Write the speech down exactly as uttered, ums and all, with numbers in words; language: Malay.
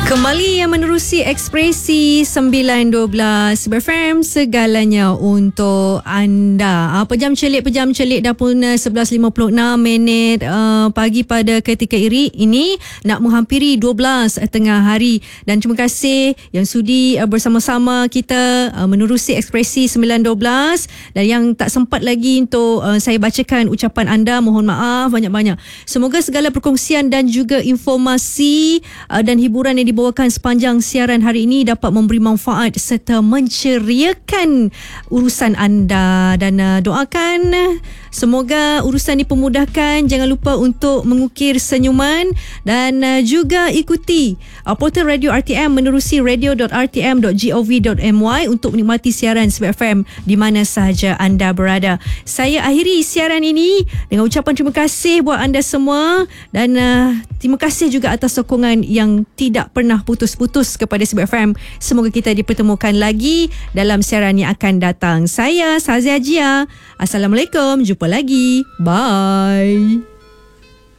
Kembali yang menerusi ekspresi sembilan dua belas Super F M, segalanya untuk anda. Uh, pejam celik, pejam celik dah pun uh, sebelas lima puluh enam minit uh, pagi pada ketika iri ini nak menghampiri dua belas uh, tengah hari. Dan terima kasih yang sudi uh, bersama-sama kita uh, menerusi ekspresi sembilan dua belas. Dan yang tak sempat lagi untuk uh, saya bacakan ucapan anda, mohon maaf banyak-banyak. Semoga segala perkongsian dan juga informasi uh, dan hiburan yang dibawakan sepanjang siaran hari ini dapat memberi manfaat serta menceriakan urusan anda. Dan uh, doakan semoga urusan dipermudahkan. Jangan lupa untuk mengukir senyuman dan uh, juga ikuti uh, portal Radio R T M menerusi radio dot r t m dot gov dot m y untuk menikmati siaran Super F M di mana sahaja anda berada. Saya akhiri siaran ini dengan ucapan terima kasih buat anda semua dan uh, terima kasih juga atas sokongan yang tidak pernah putus-putus kepada Super F M. Semoga kita dipertemukan lagi dalam siaran yang akan datang. Saya Sazia Jia. Assalamualaikum. Jumpa lagi. Bye.